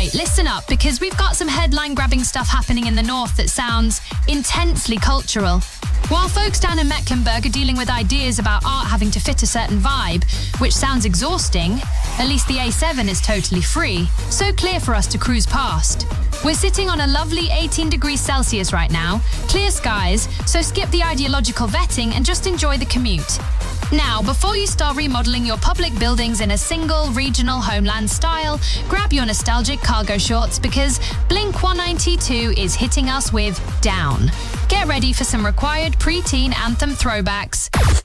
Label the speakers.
Speaker 1: Right, listen up, because we've got some headline-grabbing stuff happening in the north that sounds intensely cultural. While folks down in Mecklenburg are dealing with ideas about art having to fit a certain vibe, which sounds exhausting, at least the A7 is totally free, so clear for us to cruise past. We're sitting on a lovely 18 degrees Celsius right now, clear skies, so skip the ideological vetting and just enjoy the commute. Now, before you start remodeling your public buildings in a single regional homeland style, grab your nostalgic cargo shorts because Blink-182 is hitting us with Down. Get ready for some required pre-teen anthem throwbacks.